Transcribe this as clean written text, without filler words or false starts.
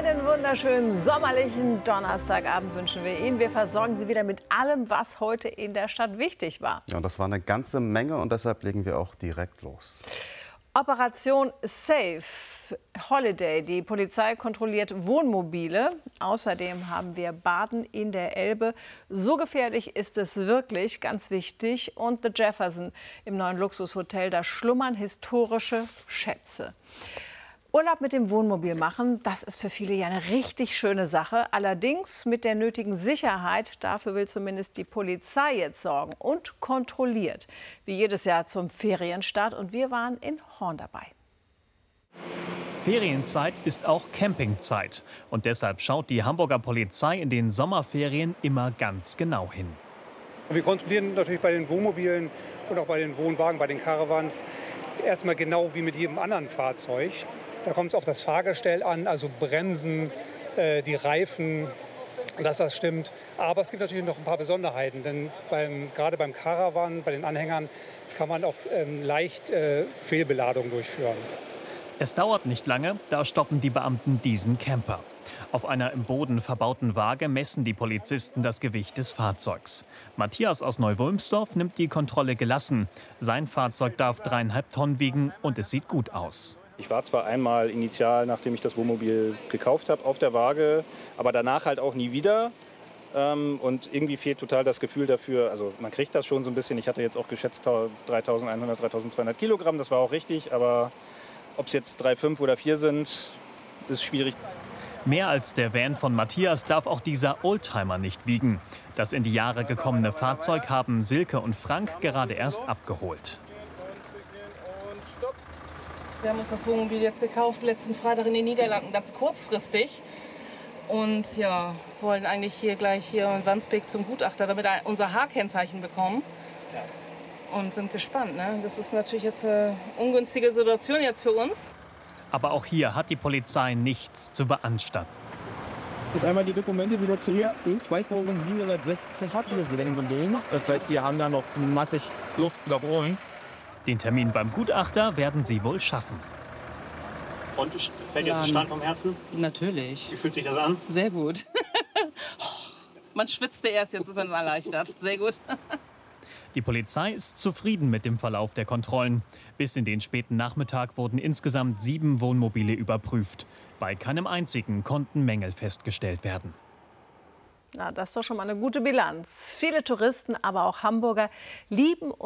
Einen wunderschönen sommerlichen Donnerstagabend wünschen wir Ihnen. Wir versorgen Sie wieder mit allem, was heute in der Stadt wichtig war. Ja, und das war eine ganze Menge und deshalb legen wir auch direkt los. Operation Safe Holiday. Die Polizei kontrolliert Wohnmobile. Außerdem haben wir Baden in der Elbe. So gefährlich ist es wirklich, ganz wichtig. Und The Jefferson im neuen Luxushotel. Da schlummern historische Schätze. Urlaub mit dem Wohnmobil machen, das ist für viele ja eine richtig schöne Sache. Allerdings mit der nötigen Sicherheit. Dafür will zumindest die Polizei jetzt sorgen und kontrolliert. Wie jedes Jahr zum Ferienstart. Und wir waren in Horn dabei. Ferienzeit ist auch Campingzeit. Und deshalb schaut die Hamburger Polizei in den Sommerferien immer ganz genau hin. Wir kontrollieren natürlich bei den Wohnmobilen und auch bei den Wohnwagen, bei den Caravans erstmal genau wie mit jedem anderen Fahrzeug. Da kommt es auf das Fahrgestell an, also Bremsen, die Reifen, dass das stimmt. Aber es gibt natürlich noch ein paar Besonderheiten, denn gerade beim Caravan, bei den Anhängern, kann man auch leicht Fehlbeladung durchführen. Es dauert nicht lange, da stoppen die Beamten diesen Camper. Auf einer im Boden verbauten Waage messen die Polizisten das Gewicht des Fahrzeugs. Matthias aus Neuwulmsdorf nimmt die Kontrolle gelassen. Sein Fahrzeug darf 3,5 Tonnen wiegen und es sieht gut aus. Ich war zwar einmal initial, nachdem ich das Wohnmobil gekauft habe, auf der Waage, aber danach halt auch nie wieder. Und irgendwie fehlt total das Gefühl dafür, also man kriegt das schon so ein bisschen. Ich hatte jetzt auch geschätzt 3.100, 3.200 Kilogramm, das war auch richtig, aber ob es jetzt 3,5 oder 4 sind, ist schwierig. Mehr als der Van von Matthias darf auch dieser Oldtimer nicht wiegen. Das in die Jahre gekommene Fahrzeug haben Silke und Frank gerade erst abgeholt. Wir haben uns das Wohnmobil jetzt gekauft, letzten Freitag in den Niederlanden, ganz kurzfristig. Und ja, wollen eigentlich hier gleich in Wandsbek zum Gutachter, damit wir unser H-Kennzeichen bekommen. Und sind gespannt. Ne? Das ist natürlich jetzt eine ungünstige Situation jetzt für uns. Aber auch hier hat die Polizei nichts zu beanstanden. Jetzt einmal die Dokumente wieder zu ihr. 2760 hat hier gelegen. Das heißt, wir haben da noch massig Luft überholen. Den Termin beim Gutachter werden sie wohl schaffen. Und fällt jetzt der Stein vom Herzen? Natürlich. Wie fühlt sich das an? Sehr gut. Man schwitzte erst, jetzt ist man erleichtert. Sehr gut. Die Polizei ist zufrieden mit dem Verlauf der Kontrollen. Bis in den späten Nachmittag wurden insgesamt 7 Wohnmobile überprüft. Bei keinem einzigen konnten Mängel festgestellt werden. Na, das ist doch schon mal eine gute Bilanz. Viele Touristen, aber auch Hamburger lieben